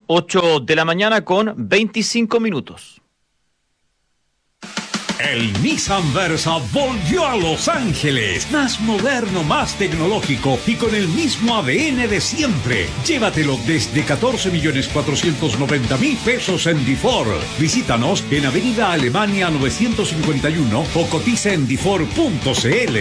8 de la mañana con 25 minutos. El Nissan Versa volvió a Los Ángeles, más moderno, más tecnológico y con el mismo ADN de siempre. Llévatelo desde 14.490.000 pesos en Difor. Visítanos en Avenida Alemania 951 o cotiza en difor.cl.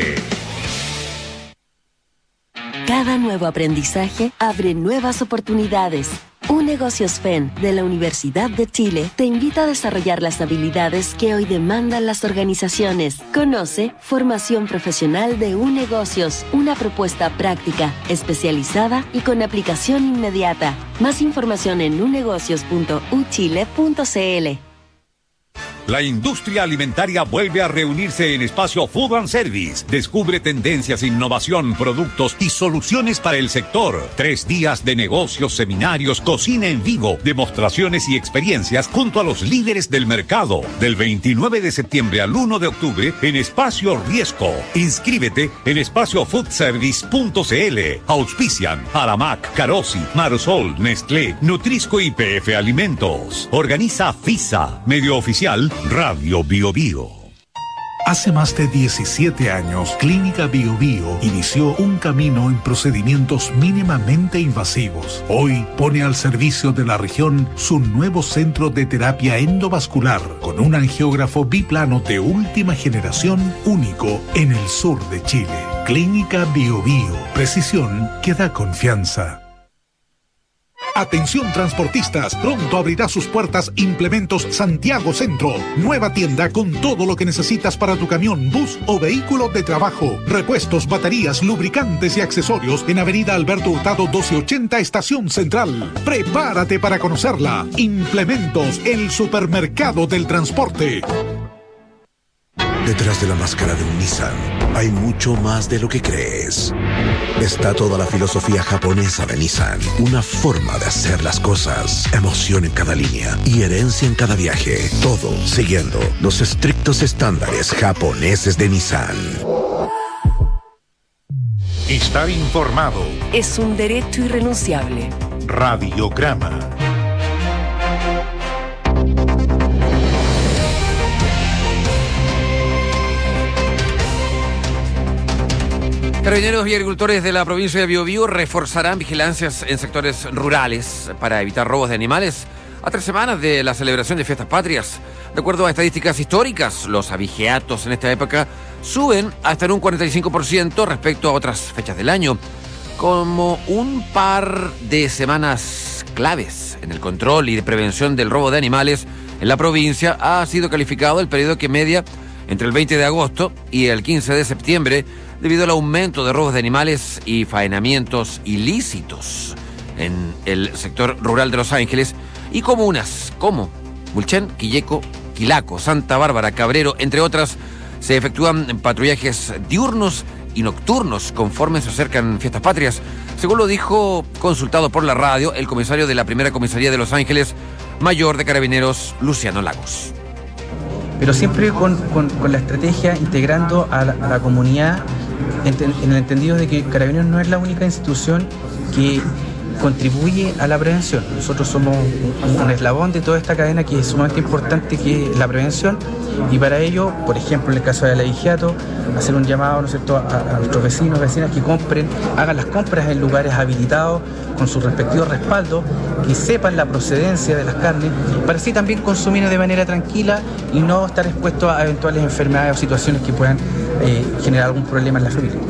Cada nuevo aprendizaje abre nuevas oportunidades. UNegocios FEN de la Universidad de Chile te invita a desarrollar las habilidades que hoy demandan las organizaciones. Conoce Formación Profesional de UNegocios, una propuesta práctica, especializada y con aplicación inmediata. Más información en unegocios.uchile.cl. La industria alimentaria vuelve a reunirse en Espacio Food and Service. Descubre tendencias, innovación, productos y soluciones para el sector. 3 días de negocios, seminarios, cocina en vivo, demostraciones y experiencias junto a los líderes del mercado. Del 29 de septiembre al 1 de octubre en Espacio Riesco. Inscríbete en espaciofoodservice.cl. Auspician Aramac, Carosi, Marsol, Nestlé, Nutrisco y PF Alimentos. Organiza FISA, medio oficial Radio Bio Bio. Hace más de 17 años, Clínica Bio Bio inició un camino en procedimientos mínimamente invasivos. Hoy pone al servicio de la región su nuevo centro de terapia endovascular con un angiógrafo biplano de última generación único en el sur de Chile. Clínica Bio Bio, precisión que da confianza. Atención transportistas, pronto abrirá sus puertas Implementos Santiago Centro. Nueva tienda con todo lo que necesitas para tu camión, bus o vehículo de trabajo. Repuestos, baterías, lubricantes y accesorios en Avenida Alberto Hurtado 1280, Estación Central. Prepárate para conocerla. Implementos, el supermercado del transporte. Detrás de la máscara de un Nissan hay mucho más de lo que crees. Está toda la filosofía japonesa de Nissan, una forma de hacer las cosas, emoción en cada línea y herencia en cada viaje, todo siguiendo los estrictos estándares japoneses de Nissan. Estar informado Es un derecho irrenunciable. Radiograma. Carabineros y agricultores de la provincia de Biobío reforzarán vigilancias en sectores rurales para evitar robos de animales a 3 semanas de la celebración de fiestas patrias. De acuerdo a estadísticas históricas, los abigeatos en esta época suben hasta en un 45% respecto a otras fechas del año. Como un par de semanas claves en el control y de prevención del robo de animales en la provincia, ha sido calificado el periodo que media entre el 20 de agosto y el 15 de septiembre debido al aumento de robos de animales y faenamientos ilícitos en el sector rural de Los Ángeles y comunas como Mulchen, Quilleco, Quilaco, Santa Bárbara, Cabrero, entre otras. Se efectúan patrullajes diurnos y nocturnos conforme se acercan fiestas patrias, según lo dijo, consultado por la radio, el comisario de la primera comisaría de Los Ángeles, mayor de Carabineros, Luciano Lagos. Pero siempre con la estrategia integrando a la comunidad en el entendido de que Carabineros no es la única institución que contribuye a la prevención. Nosotros somos un eslabón de toda esta cadena que es sumamente importante, que es la prevención, y para ello, por ejemplo, en el caso del abigeato, hacer un llamado, ¿no es cierto?, a nuestros vecinos, vecinas que hagan las compras en lugares habilitados con sus respectivos respaldos, que sepan la procedencia de las carnes, para así también consumir de manera tranquila y no estar expuestos a eventuales enfermedades o situaciones que puedan generar algún problema en la familia.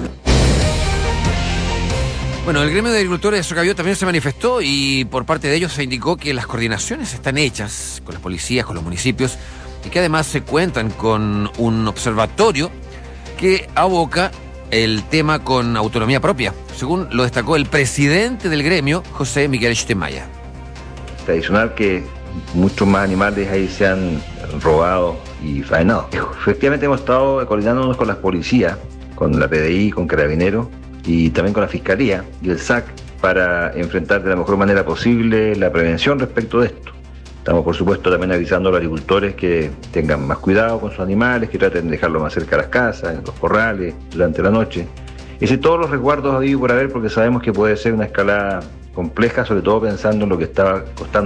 Bueno, el gremio de agricultores de Socabió también se manifestó y por parte de ellos se indicó que las coordinaciones están hechas con las policías, con los municipios y que además se cuentan con un observatorio que aboca el tema con autonomía propia, según lo destacó el presidente del gremio, José Miguel Schtemaya. Tradicional que muchos más animales ahí se han robado y faenado. Efectivamente hemos estado coordinándonos con las policías, con la PDI, con Carabineros y también con la Fiscalía y el SAC para enfrentar de la mejor manera posible la prevención respecto de esto. Estamos, por supuesto, también avisando a los agricultores que tengan más cuidado con sus animales, que traten de dejarlos más cerca de las casas, en los corrales, durante la noche. Y todos los resguardos habidos por haber, porque sabemos que puede ser una escalada compleja, sobre todo pensando en lo que estaba costando